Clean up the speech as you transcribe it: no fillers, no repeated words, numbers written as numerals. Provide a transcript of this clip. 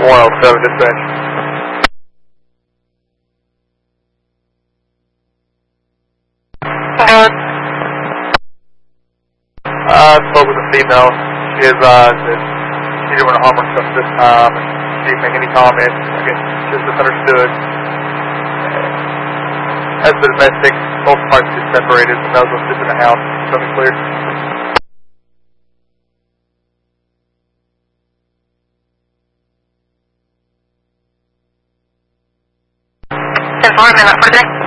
107 dispatch. I spoke with a female. She is, she didn't want to harm herself this time. She didn't make any comments. Again, just misunderstood. As the domestic, both parties get separated. The males will sit in the house. So be clear. Informant, project.